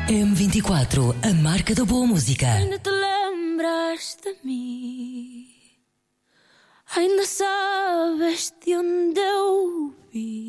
M24, a marca da boa música. Ainda te lembras de mim? Ainda sabes de onde eu vi?